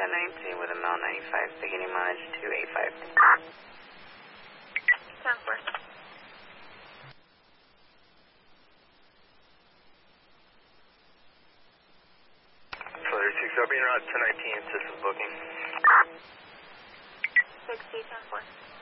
1019 with a Mel 95, beginning mileage 285. 10-4. Flare 6, I'll be en route 1019, system booking. 60, 10-4.